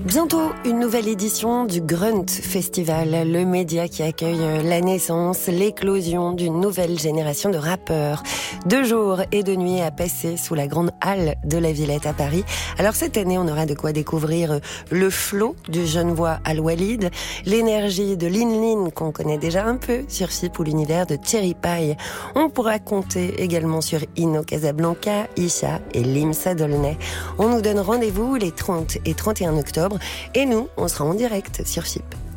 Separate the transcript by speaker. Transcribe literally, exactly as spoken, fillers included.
Speaker 1: Bientôt, une nouvelle édition du Grunt Festival, le média qui accueille la naissance, l'éclosion d'une nouvelle génération de rappeurs. Deux jours et deux nuits à passer sous la grande halle de la Villette à Paris. Alors cette année, on aura de quoi découvrir le flow du Genevois Al Walid, l'énergie de Lin Lin qu'on connaît déjà un peu sur F I P ou l'univers de Cherry Pie. On pourra compter également sur Ino Casablanca, Isha et Limsa Dolnay. On nous donne rendez-vous les trente et trente et un octobre et nous, on sera en direct sur F I P.